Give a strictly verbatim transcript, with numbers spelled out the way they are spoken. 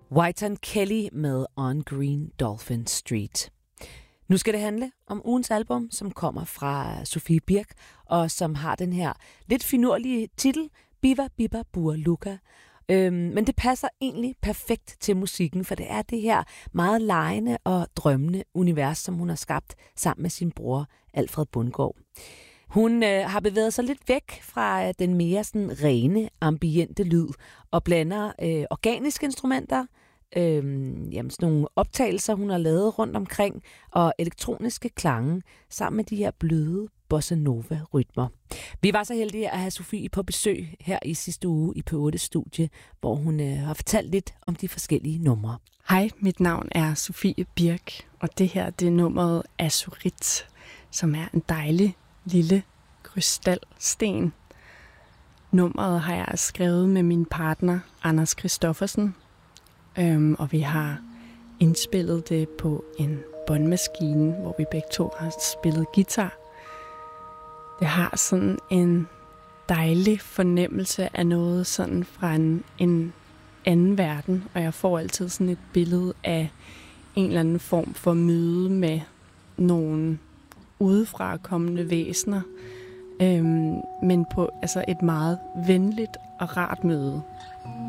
Wynton Kelly med On Green Dolphin Street. Nu skal det handle om ugens album, som kommer fra Sofie Birk, og som har den her lidt finurlige titel, Biva Biba Bua Luka. Øhm, men det passer egentlig perfekt til musikken, for det er det her meget legende og drømmende univers, som hun har skabt sammen med sin bror Alfred Bundgaard. Hun øh, har bevæget sig lidt væk fra øh, den mere sådan rene, ambiente lyd og blander øh, organiske instrumenter, øh, jamen sådan nogle optagelser, hun har lavet rundt omkring, og elektroniske klange sammen med de her bløde bossa nova-rytmer. Vi var så heldige at have Sofie på besøg her i sidste uge i P otte-studie, hvor hun øh, har fortalt lidt om de forskellige numre. Hej, mit navn er Sofie Birk, og det her det er nummeret Azurit, som er en dejlig lille krystalsten. Nummeret har jeg skrevet med min partner Anders Christoffersen, øhm, og vi har indspillet det på en båndmaskine, hvor vi begge to har spillet guitar. Det har sådan en dejlig fornemmelse af noget sådan fra en, en anden verden, og jeg får altid sådan et billede af en eller anden form for møde med nogle udefra kommende væsener, øhm, men på altså et meget venligt og rart møde.